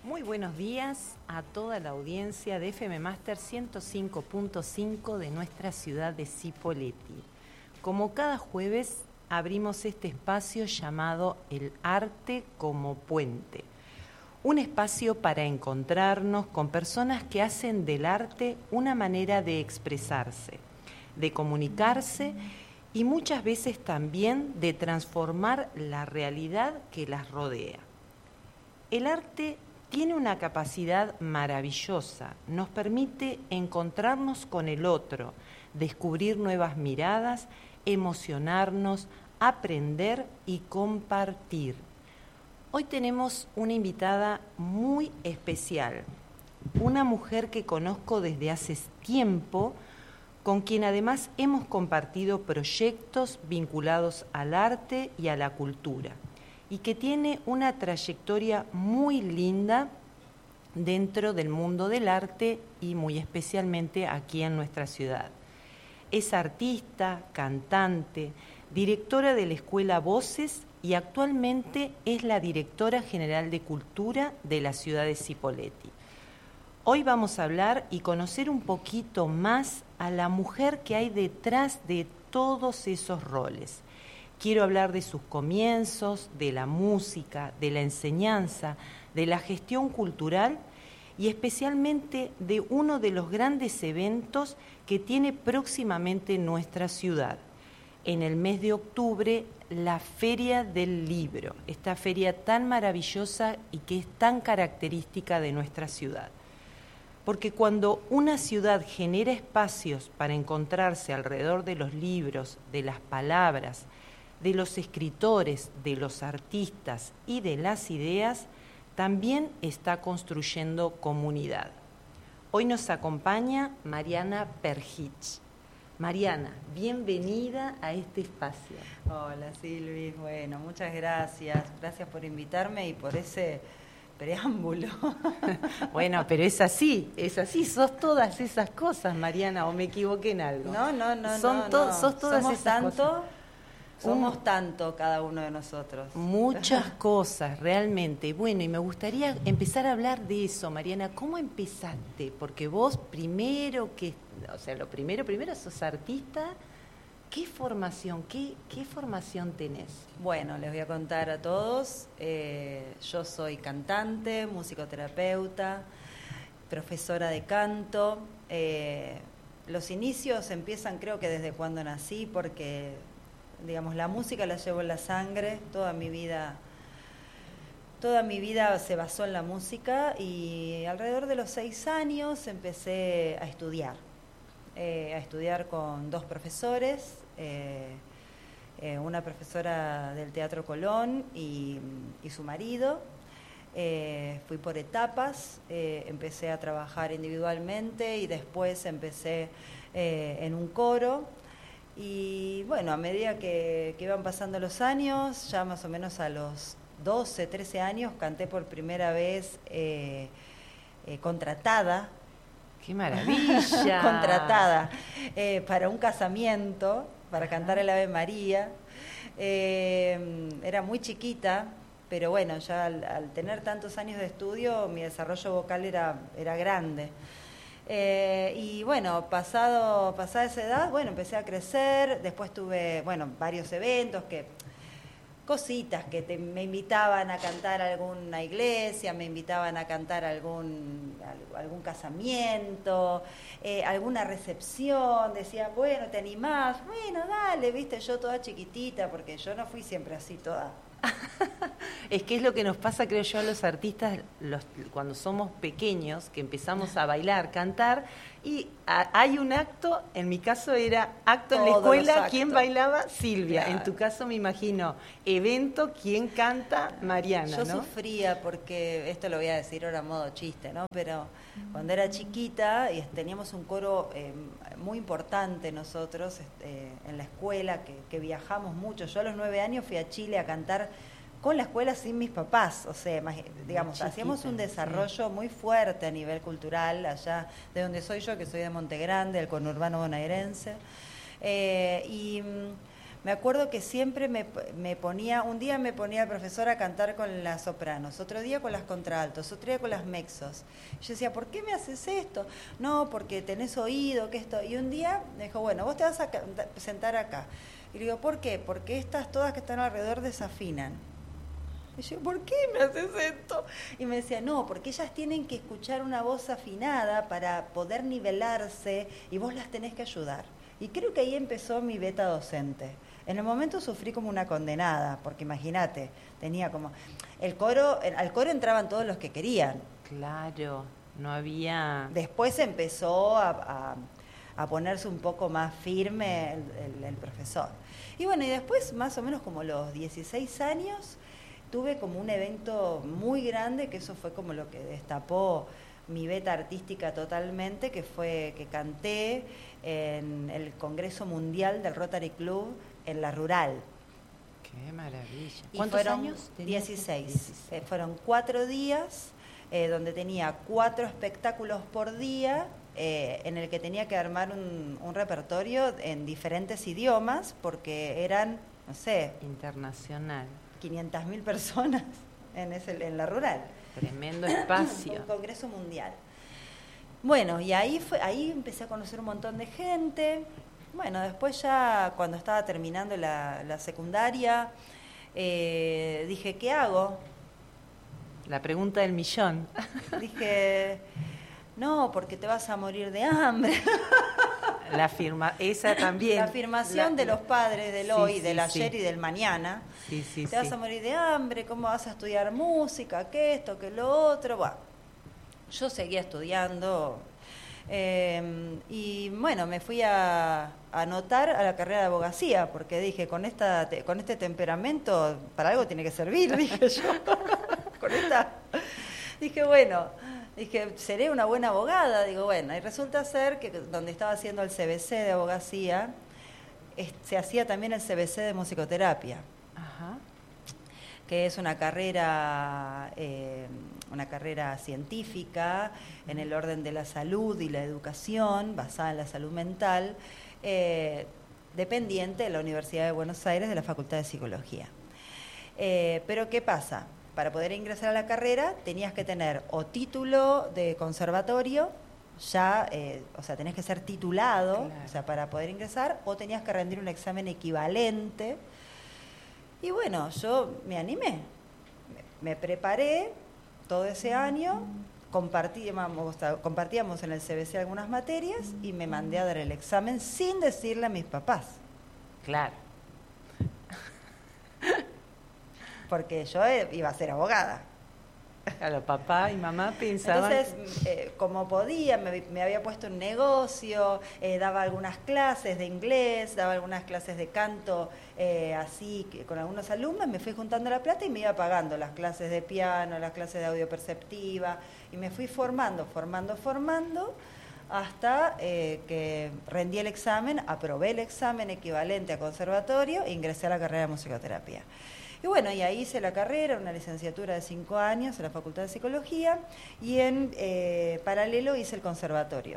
Muy buenos días a toda la audiencia de FM Master 105.5 de nuestra ciudad de Cipolletti. Como cada jueves, abrimos este espacio llamado El Arte como Puente. Un espacio para encontrarnos con personas que hacen del arte una manera de expresarse, de comunicarse y muchas veces también de transformar la realidad que las rodea. El arte tiene una capacidad maravillosa, nos permite encontrarnos con el otro, descubrir nuevas miradas, emocionarnos, aprender y compartir. Hoy tenemos una invitada muy especial, una mujer que conozco desde hace tiempo, con quien además hemos compartido proyectos vinculados al arte y a la cultura, y que tiene una trayectoria muy linda dentro del mundo del arte y muy especialmente aquí en nuestra ciudad. Es artista, cantante, directora de la Escuela Voces y actualmente es la directora general de Cultura de la ciudad de Cipolletti. Hoy vamos a hablar y conocer un poquito más a la mujer que hay detrás de todos esos roles. Quiero hablar de sus comienzos, de la música, de la enseñanza, de la gestión cultural y especialmente de uno de los grandes eventos que tiene próximamente nuestra ciudad. En el mes de octubre, la Feria del Libro, esta feria tan maravillosa y que es tan característica de nuestra ciudad. Porque cuando una ciudad genera espacios para encontrarse alrededor de los libros, de las palabras, de los escritores, de los artistas y de las ideas, también está construyendo comunidad. Hoy nos acompaña Mariana Perhich. Mariana, bienvenida a este espacio. Hola Silvi, bueno, muchas gracias. Gracias por invitarme y por ese preámbulo. Bueno, pero es así, sos todas esas cosas, Mariana, o me equivoqué en algo. No. Sos todas Somos esas tanto, cosas. Somos tanto cada uno de nosotros. Muchas cosas, realmente. Bueno, y me gustaría empezar a hablar de eso, Mariana. ¿Cómo empezaste? Porque vos lo primero sos artista. ¿Qué formación tenés? Bueno, les voy a contar a todos. Yo soy cantante, musicoterapeuta, profesora de canto. Los inicios empiezan creo que desde cuando nací, porque digamos, la música la llevo en la sangre, toda mi vida se basó en la música y alrededor de los 6 años empecé a estudiar con 2 profesores, una profesora del Teatro Colón y su marido. Fui por etapas, empecé a trabajar individualmente y después empecé en un coro. Y bueno, a medida que iban pasando los años, ya más o menos a los 12, 13 años, canté por primera vez contratada. ¡Qué maravilla! Contratada para un casamiento, para cantar el Ave María. Era muy chiquita, pero bueno, ya al tener tantos años de estudio, mi desarrollo vocal era grande. Y bueno, pasada esa edad, bueno, empecé a crecer, después tuve, bueno, varios eventos, cositas que me invitaban a cantar a alguna iglesia, me invitaban a cantar algún casamiento, alguna recepción, decía, bueno, ¿te animás? Bueno, dale, viste, yo toda chiquitita, porque yo no fui siempre así toda. Es que es lo que nos pasa, creo yo, a los artistas cuando somos pequeños, que empezamos a bailar, cantar, y hay un acto, en mi caso era acto en la escuela, ¿quién bailaba? Silvia. Claro. En tu caso me imagino, evento, ¿quién canta? Mariana, Yo ¿no? sufría porque, esto lo voy a decir ahora a modo chiste, ¿no? Pero cuando era chiquita teníamos un coro muy importante nosotros en la escuela, que viajamos mucho. Yo a los 9 años fui a Chile a cantar con la escuela sin mis papás, o sea, digamos, hacíamos un desarrollo muy fuerte a nivel cultural allá de donde soy yo, que soy de Monte Grande, del conurbano bonaerense, y me acuerdo que siempre me ponía, un día me ponía el profesor a cantar con las sopranos, otro día con las contraltos, otro día con las mexos. Yo decía, ¿por qué me haces esto? No, porque tenés oído, que esto. Y un día me dijo, bueno, vos te vas a sentar acá. Y le digo, ¿por qué? Porque estas todas que están alrededor desafinan. Y yo, ¿por qué me haces esto? Y me decía, no, porque ellas tienen que escuchar una voz afinada para poder nivelarse y vos las tenés que ayudar. Y creo que ahí empezó mi beta docente. En el momento sufrí como una condenada, porque imagínate, tenía como... al coro entraban todos los que querían. Claro, no había... Después empezó a ponerse un poco más firme el profesor. Y bueno, y después, más o menos como los 16 años, tuve como un evento muy grande, que eso fue como lo que destapó mi beta artística totalmente, que fue que canté en el Congreso Mundial del Rotary Club en La Rural. ¡Qué maravilla! Y ¿Cuántos fueron años? 16. Fueron 4 días, donde tenía 4 espectáculos por día, en el que tenía que armar un repertorio en diferentes idiomas, porque eran, no sé... Internacional. 500.000 personas en La Rural. Tremendo espacio. Un congreso mundial. Bueno, y ahí empecé a conocer un montón de gente. Bueno, después ya cuando estaba terminando la secundaria, dije, ¿qué hago? La pregunta del millón. Dije, no, porque te vas a morir de hambre. Esa también. La afirmación de los padres del hoy, del ayer sí. y del mañana. Sí, te vas a morir de hambre, ¿cómo vas a estudiar música? ¿Qué esto? ¿Qué lo otro? Bueno, yo seguía estudiando y bueno, me fui a anotar a la carrera de abogacía, porque dije, con este temperamento, para algo tiene que servir, dije yo. Dije, bueno... Dije, seré una buena abogada. Digo, bueno, y resulta ser que donde estaba haciendo el CBC de abogacía, se hacía también el CBC de musicoterapia. Ajá. Que es una carrera científica en el orden de la salud y la educación, basada en la salud mental, dependiente de la Universidad de Buenos Aires, de la Facultad de Psicología. Pero ¿qué pasa? Para poder ingresar a la carrera tenías que tener o título de conservatorio, o sea, tenés que ser titulado, claro, o sea, para poder ingresar, o tenías que rendir un examen equivalente. Y bueno, yo me animé, me preparé todo ese año, compartíamos en el CBC algunas materias y me mandé a dar el examen sin decirle a mis papás. Claro. Porque yo iba a ser abogada. Claro, papá y mamá pensaban... Entonces, como podía, me había puesto un negocio, daba algunas clases de inglés, daba algunas clases de canto, así, con algunos alumnos, me fui juntando la plata y me iba pagando las clases de piano, las clases de audio perceptiva, y me fui formando, hasta que rendí el examen, aprobé el examen equivalente a conservatorio e ingresé a la carrera de musicoterapia. Y bueno, y ahí hice la carrera, una licenciatura de 5 años en la Facultad de Psicología, y en paralelo hice el conservatorio.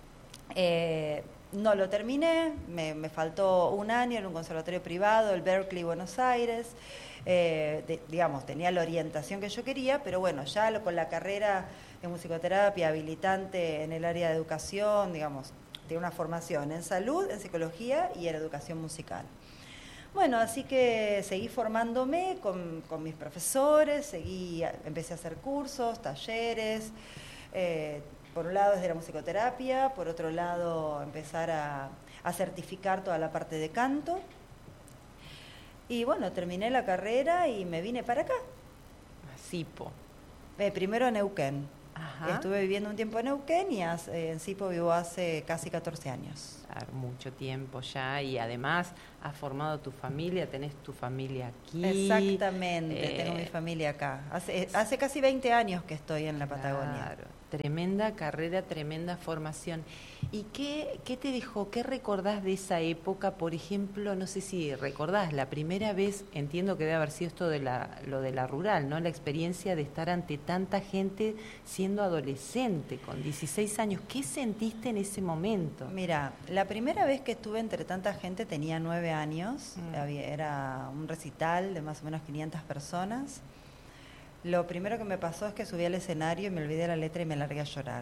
No lo terminé, me faltó un año en un conservatorio privado, el Berkeley, Buenos Aires. Digamos, tenía la orientación que yo quería, pero bueno, ya con la carrera de musicoterapia habilitante en el área de educación, digamos, tiene una formación en salud, en psicología y en educación musical. Bueno, así que seguí formándome con mis profesores, empecé a hacer cursos, talleres, por un lado desde la musicoterapia, por otro lado empezar a certificar toda la parte de canto. Y bueno, terminé la carrera y me vine para acá. A Sipo. Primero a Neuquén. Ajá. Estuve viviendo un tiempo en Neuquén y en Sipo vivo hace casi 14 años. Mucho tiempo ya, y además has formado tu familia, tenés tu familia aquí. Exactamente, tengo mi familia acá. Hace casi 20 años que estoy en la Patagonia. Claro. Tremenda carrera, tremenda formación. ¿Y qué te dejó, qué recordás de esa época? Por ejemplo, no sé si recordás, la primera vez, entiendo que debe haber sido esto de lo de la rural, ¿no? La experiencia de estar ante tanta gente siendo adolescente, con 16 años. ¿Qué sentiste en ese momento? Mira, la primera vez que estuve entre tanta gente tenía 9 años, era un recital de más o menos 500 personas. Lo primero que me pasó es que subí al escenario y me olvidé la letra y me largué a llorar.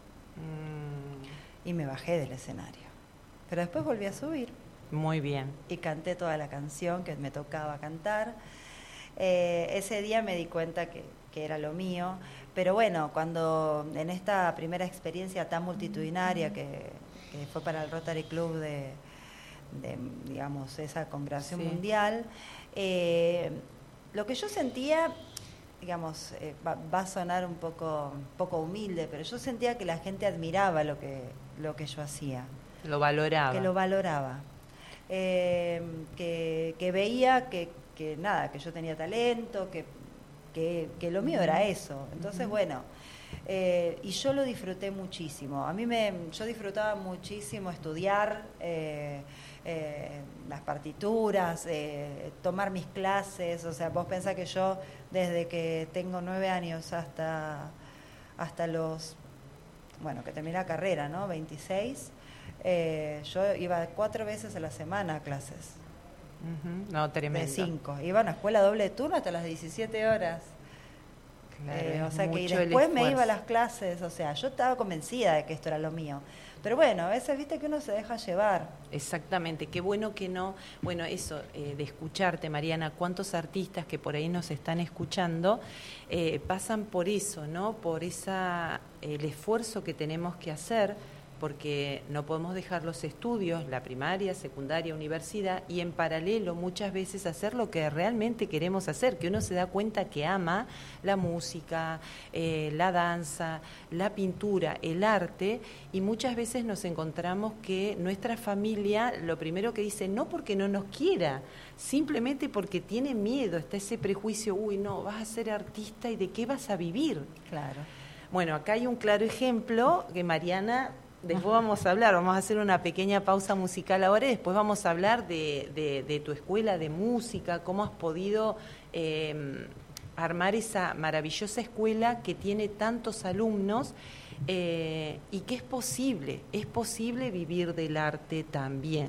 Y me bajé del escenario. Pero después volví a subir. Muy bien. Y canté toda la canción que me tocaba cantar. Ese día me di cuenta que era lo mío. Pero bueno, cuando en esta primera experiencia tan multitudinaria que fue para el Rotary Club de digamos, esa congregación mundial, lo que yo sentía, digamos, va a sonar un poco humilde, pero yo sentía que la gente admiraba lo que yo hacía. Lo valoraba. Que lo valoraba. Que veía que yo tenía talento, que lo mío era eso. Entonces, bueno, y yo lo disfruté muchísimo. Yo disfrutaba muchísimo estudiar las partituras, tomar mis clases. O sea, vos pensás que yo desde que tengo 9 años hasta los, bueno, que terminé la carrera, ¿no? 26, yo iba 4 veces a la semana a clases. No, tremendo. De 5. Iba a una escuela doble turno hasta las 17 horas. Claro, o sea que y después me iba a las clases, o sea, yo estaba convencida de que esto era lo mío. Pero bueno, a veces viste que uno se deja llevar. Exactamente, qué bueno que no, bueno, eso, de escucharte, Mariana, cuántos artistas que por ahí nos están escuchando pasan por eso, ¿no? Por el esfuerzo que tenemos que hacer, porque no podemos dejar los estudios, la primaria, secundaria, universidad, y en paralelo muchas veces hacer lo que realmente queremos hacer, que uno se da cuenta que ama la música, la danza, la pintura, el arte, y muchas veces nos encontramos que nuestra familia lo primero que dice, no porque no nos quiera, simplemente porque tiene miedo, está ese prejuicio, uy, no, vas a ser artista y ¿de qué vas a vivir? Claro. Bueno, acá hay un claro ejemplo que Mariana... Después vamos a hablar, vamos a hacer una pequeña pausa musical ahora y después vamos a hablar de tu escuela de música, cómo has podido armar esa maravillosa escuela que tiene tantos alumnos y que es posible vivir del arte también.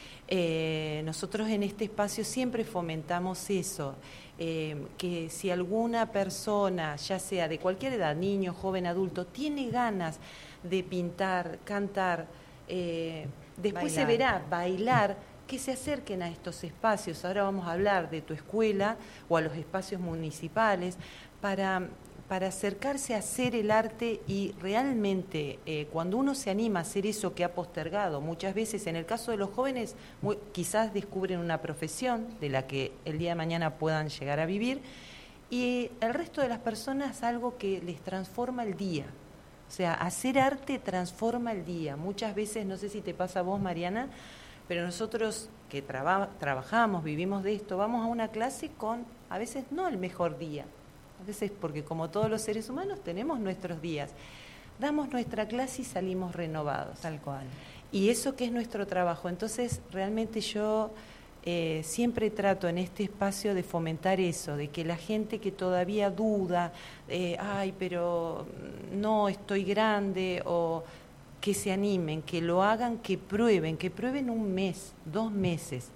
Nosotros en este espacio siempre fomentamos eso, que si alguna persona, ya sea de cualquier edad, niño, joven, adulto, tiene ganas de pintar, cantar, después se verá bailar, que se acerquen a estos espacios. Ahora vamos a hablar de tu escuela o a los espacios municipales para acercarse a hacer el arte y realmente cuando uno se anima a hacer eso que ha postergado, muchas veces en el caso de los jóvenes quizás descubren una profesión de la que el día de mañana puedan llegar a vivir y el resto de las personas algo que les transforma el día. O sea, hacer arte transforma el día. Muchas veces, no sé si te pasa a vos, Mariana, pero nosotros que trabajamos, vivimos de esto, vamos a una clase con, a veces no el mejor día, a veces porque como todos los seres humanos tenemos nuestros días. Damos nuestra clase y salimos renovados. Tal cual. Y eso que es nuestro trabajo. Entonces, realmente yo... siempre trato en este espacio de fomentar eso, de que la gente que todavía duda, ay, pero no estoy grande, o que se animen, que lo hagan, que prueben 1 mes, 2 meses,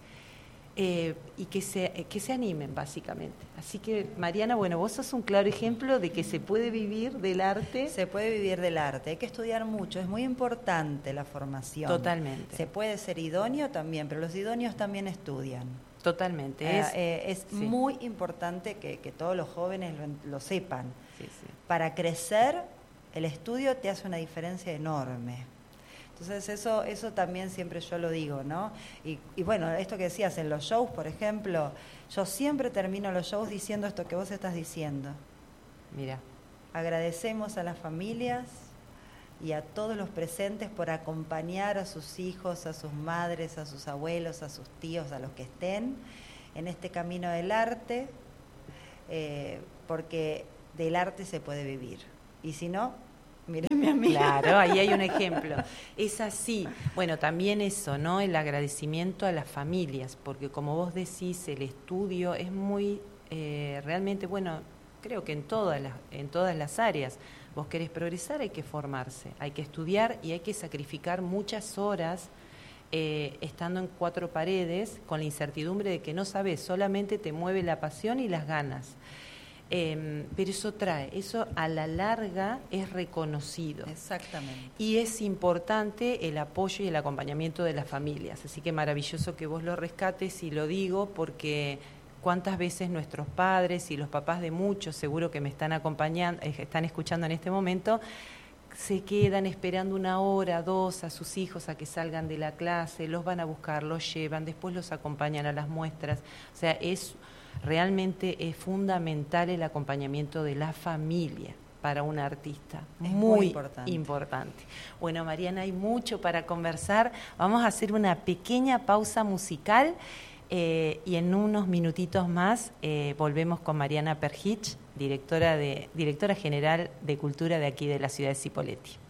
y que se animen básicamente. Así que, Mariana, bueno, vos sos un claro ejemplo de que se puede vivir del arte. Se puede vivir del arte, hay que estudiar mucho, es muy importante la formación. Totalmente. Se puede ser idóneo también, pero los idóneos también estudian. Totalmente. Es sí. Muy importante que todos los jóvenes lo sepan. Sí, sí. Para crecer, el estudio te hace una diferencia enorme. Entonces eso también siempre yo lo digo, ¿no? Y bueno, esto que decías en los shows, por ejemplo, yo siempre termino los shows diciendo esto que vos estás diciendo. Mira. Agradecemos a las familias y a todos los presentes por acompañar a sus hijos, a sus madres, a sus abuelos, a sus tíos, a los que estén en este camino del arte, porque del arte se puede vivir. Y si no, mírenme a mí. Claro, ahí hay un ejemplo. Es así. Bueno, también eso, ¿no? El agradecimiento a las familias, porque como vos decís, el estudio es muy, realmente, bueno, creo que en todas las áreas. Vos querés progresar, hay que formarse, hay que estudiar y hay que sacrificar muchas horas estando en cuatro paredes con la incertidumbre de que no sabés, solamente te mueve la pasión y las ganas. Pero eso a la larga es reconocido. Exactamente. Y es importante el apoyo y el acompañamiento de las familias. Así que maravilloso que vos lo rescates, y lo digo porque cuántas veces nuestros padres y los papás de muchos, seguro que me están acompañando, están escuchando en este momento, se quedan esperando 1 hora, 2 a sus hijos a que salgan de la clase, los van a buscar, los llevan, después los acompañan a las muestras. O sea, realmente es fundamental el acompañamiento de la familia para un artista. Es muy importante. Bueno, Mariana, hay mucho para conversar. Vamos a hacer una pequeña pausa musical. Y en unos minutitos más volvemos con Mariana Perhich, directora general de Cultura de aquí de la ciudad de Cipolletti.